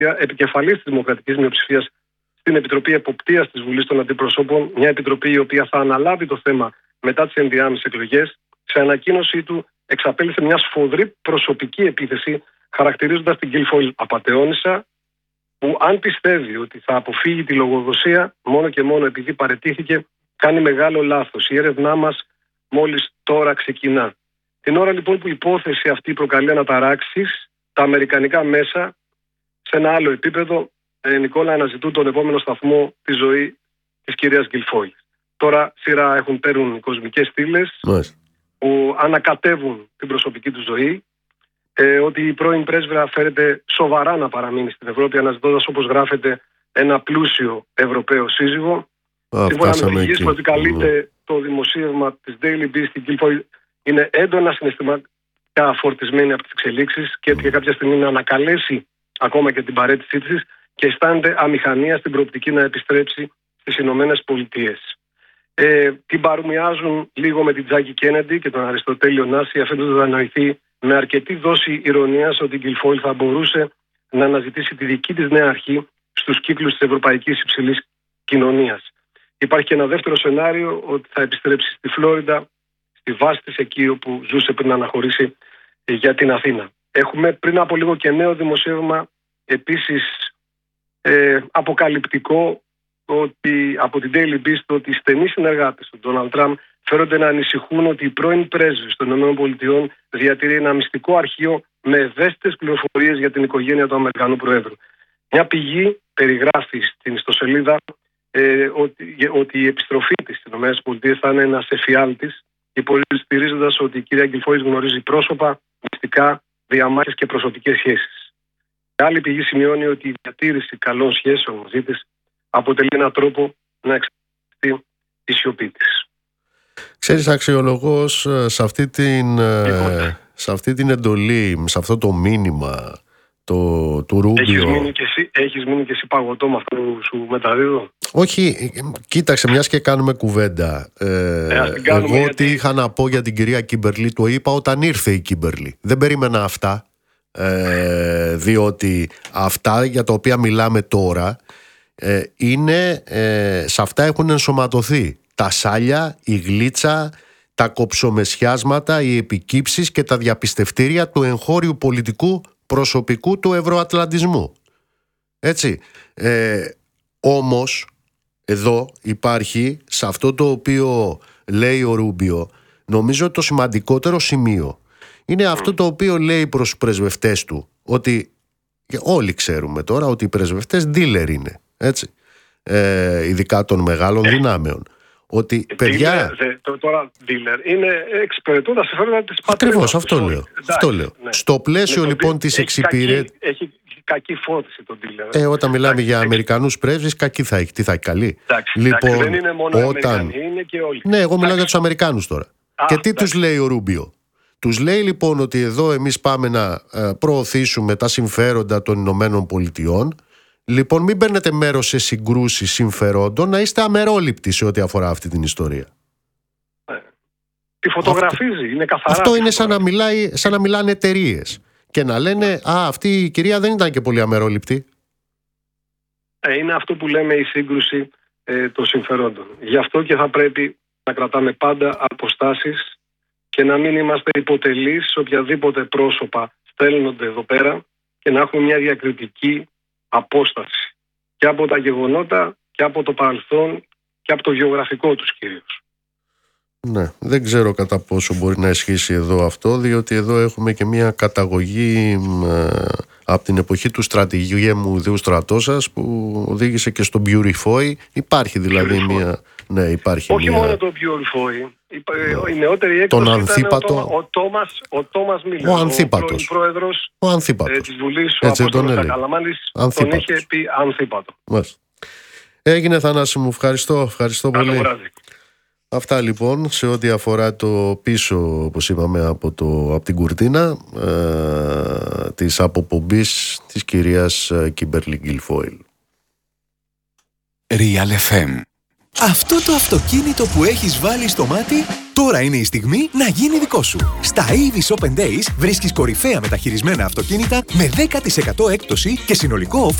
επικεφαλής της Δημοκρατικής Μειοψηφίας στην Επιτροπή Εποπτείας της Βουλής των Αντιπροσώπων, μια επιτροπή η οποία θα αναλάβει το θέμα μετά τις ενδιάμεσες εκλογές. Σε ανακοίνωσή του εξαπέλυσε μια σφοδρή προσωπική επίθεση, χαρακτηρίζοντας την Guilfoyle απατεώνισσα, που αν πιστεύει ότι θα αποφύγει τη λογοδοσία μόνο και μόνο επειδή παραιτήθηκε, κάνει μεγάλο λάθος. Η έρευνά μας μόλις τώρα ξεκινά. Την ώρα λοιπόν που η υπόθεση αυτή προκαλεί αναταράξεις, τα αμερικανικά μέσα σε ένα άλλο επίπεδο, Νικόλα, αναζητούν τον επόμενο σταθμό τη ζωή της κυρίας Guilfoyle. Τώρα σειρά παίρνουν οι κοσμικές στήλες που ανακατεύουν την προσωπική του ζωή, ότι η πρώην πρέσβυρα φέρεται σοβαρά να παραμείνει στην Ευρώπη, αναζητώντας, όπως γράφεται, ένα πλούσιο Ευρωπαίο σύζυγο. Σύμφωνα με την εγγύηση που επικαλείται το δημοσίευμα της Daily Beast, η Guilfoyle είναι έντονα συναισθηματικά φορτισμένη από τις εξελίξεις και έτυχε κάποια στιγμή να ανακαλέσει ακόμα και την παραίτησή της και αισθάνεται αμηχανία στην προοπτική να επιστρέψει στις Ηνωμένες Πολιτείες. Την παρομοιάζουν λίγο με την Τζάκι Κέννεντι και τον Αριστοτέλειο Νάση, αφήνοντας να νοηθεί με αρκετή δόση ηρωνίας ότι η Guilfoyle θα μπορούσε να αναζητήσει τη δική της νέα αρχή στους κύκλους της ευρωπαϊκής υψηλής κοινωνίας. Υπάρχει και ένα δεύτερο σενάριο, ότι θα επιστρέψει στη Φλόριντα, στη βάση της εκεί όπου ζούσε πριν να αναχωρήσει για την Αθήνα. Έχουμε πριν από λίγο και νέο δημοσίευμα, επίσης αποκαλυπτικό, ότι από την Daily Beast, ότι οι στενοί συνεργάτες του Ντόναλντ Τραμπ φέρονται να ανησυχούν ότι η πρώην πρέσβης των ΗΠΑ διατηρεί ένα μυστικό αρχείο με ευαίσθητες πληροφορίες για την οικογένεια του Αμερικανού Προέδρου. Μια πηγή περιγράφει στην ιστοσελίδα ότι η επιστροφή της στις ΗΠΑ θα είναι ένας εφιάλτης, υποστηρίζοντας ότι η κυρία Guilfoyle γνωρίζει πρόσωπα, μυστικά, διαμάχες και προσωπικές σχέσεις. Άλλη πηγή σημειώνει ότι η διατήρηση καλών σχέσεων μαζί της αποτελεί έναν τρόπο να εξαρτηθεί η σιωπή της. Ξέρεις, αξιολογός, σε αυτή την εντολή, σε αυτό το μήνυμα του Ρούμπιο. Έχεις μείνει και εσύ παγωτό με αυτό που σου μεταδίδω? Όχι, κοίταξε, μιας και κάνουμε κουβέντα. Εγώ τι είχα να πω για την κυρία Κίμπερλι, το είπα όταν ήρθε η Κίμπερλι. Δεν περίμενα αυτά, διότι αυτά για τα οποία μιλάμε τώρα σε αυτά έχουν ενσωματωθεί τα σάλια, η γλίτσα, τα κοψομεσιάσματα, οι επικύψεις και τα διαπιστευτήρια του εγχώριου πολιτικού προσωπικού του ευρωατλαντισμού. Έτσι. Όμως εδώ υπάρχει, σε αυτό το οποίο λέει ο Ρούμπιο, νομίζω το σημαντικότερο σημείο είναι αυτό το οποίο λέει προς τους πρεσβευτές του, ότι όλοι ξέρουμε τώρα ότι οι πρεσβευτές dealer είναι, έτσι, ειδικά των μεγάλων δυνάμεων. Ότι παιδιά. Τώρα dealer είναι εξυπηρετούντα συμφέροντα της πατρίδας. Ακριβώς, αυτό λέω. Ναι. Στο πλαίσιο λοιπόν της εξυπηρέτησης. Έχει κακή φώτιση το dealer. Όταν μιλάμε για Αμερικανούς πρέσβεις, κακή θα έχει. Τι θα έχει, καλή? Λοιπόν, δεν είναι μόνο Αμερικανοί, είναι και όλοι. Ναι, εγώ μιλάω για τους Αμερικάνους τώρα. Και τι τους λέει ο Ρούμπιο? Τους λέει λοιπόν ότι εδώ εμείς πάμε να προωθήσουμε τα συμφέροντα των Ηνωμένων Πολιτειών. Λοιπόν, μην παίρνετε μέρος σε συγκρούσεις συμφερόντων, να είστε αμερόληπτοι σε ό,τι αφορά αυτή την ιστορία. Τη φωτογραφίζει, είναι καθαρά. Αυτό είναι σαν να μιλάνε εταιρείες και να λένε αυτή η κυρία δεν ήταν και πολύ αμερόληπτη. Είναι αυτό που λέμε η σύγκρουση των συμφερόντων. Γι' αυτό και θα πρέπει να κρατάμε πάντα αποστάσεις και να μην είμαστε υποτελείς σε οποιαδήποτε πρόσωπα στέλνονται εδώ πέρα και να έχουμε μια διακριτική απόσταση και από τα γεγονότα και από το παρελθόν και από το γεωγραφικό τους κυρίως. Ναι, δεν ξέρω κατά πόσο μπορεί να ισχύσει εδώ αυτό, διότι εδώ έχουμε και μια καταγωγή από την εποχή του στρατηγικού ιδίου στρατώσας που οδήγησε και στο Beautify. Υπάρχει δηλαδή μια... Ναι, υπάρχει όχι μόνο το Beautify. Η νεότερη έκδοση τον Ανθίπατο, ήταν ο Τόμας Μίλλερ, ο πρόεδρος της Βουλής, ο Απόστολος Κακαλαμάνης, τον είχε πει Ανθίπατο. Έγινε, Θανάση μου, ευχαριστώ πολύ. Αυτά λοιπόν σε ό,τι αφορά το πίσω, όπως είπαμε, από την κουρτίνα της αποπομπής της κυρίας Κίμπερλι Guilfoyle. Real FM Αυτό το αυτοκίνητο που έχεις βάλει στο μάτι, τώρα είναι η στιγμή να γίνει δικό σου. Στα Avis Open Days βρίσκεις κορυφαία μεταχειρισμένα αυτοκίνητα με 10% έκπτωση και συνολικό